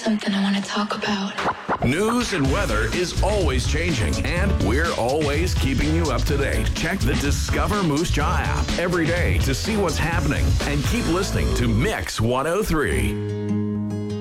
something I want to talk about. News and weather is always changing, and we're always keeping you up to date. Check the Discover Moose Jaw app every day to see what's happening, and keep listening to Mix 103.